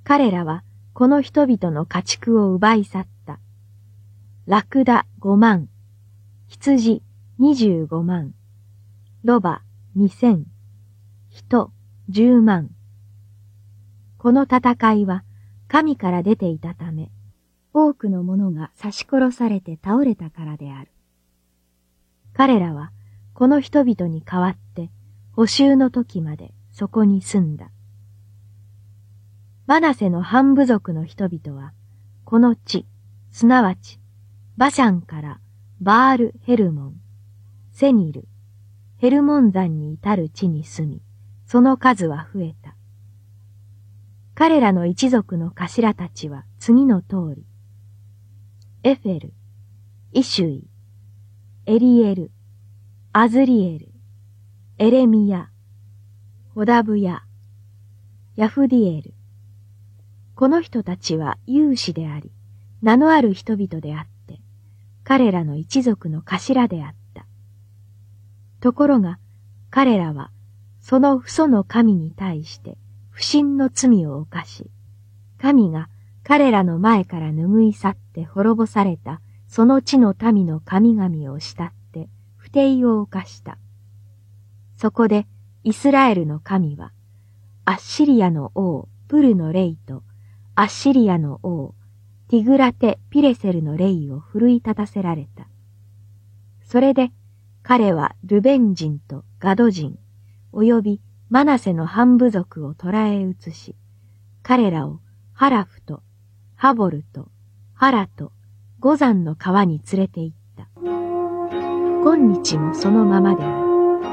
彼らはこの人々の家畜を奪い去った。ラクダ5万、羊25万、ロバ2000、人10万。この戦いは神から出ていたため、多くの者が刺し殺されて倒れたからである。彼らはこの人々に代わって捕囚の時までそこに住んだ。マナセの半部族の人々は、この地、すなわち、バシャンからバール・ヘルモン、セニル、ヘルモン山に至る地に住み、その数は増えた。彼らの一族の頭たちは次の通り、エフェル、イシュイ、エリエル、アズリエル、エレミヤ、ホダブヤ、ヤフディエル。この人たちは勇士であり、名のある人々であって、彼らの一族の頭であった。ところが、彼らは、その父祖の神に対して、不信の罪を犯し、神が彼らの前から拭い去って滅ぼされた、その地の民の神々を慕って、不貞を犯した。そこで、イスラエルの神は、アッシリアの王、プルの霊と、アッシリアの王、ティグラテ・ピレセルの霊を奮い立たせられた。それで、彼はルベン人とガド人、およびマナセの半部族を捕らえ移し、彼らをハラフと、ハボルと、ハラと、ゴザンの川に連れて行った。今日もそのままである。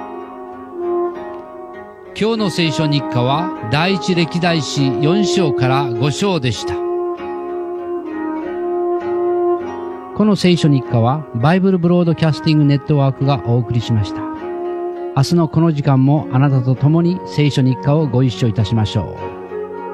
今日の聖書日課は第一歴代史4章から5章でした。この聖書日課はバイブルブロードキャスティングネットワークがお送りしました。明日のこの時間もあなたと共に聖書日課をご一緒いたしましょう。